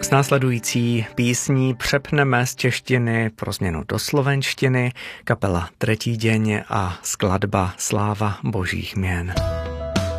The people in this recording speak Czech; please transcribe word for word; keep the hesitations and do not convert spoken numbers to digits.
S následující písní přepneme z češtiny pro změnu do slovenštiny, kapela Tretí deň a skladba Sláva Božích mien.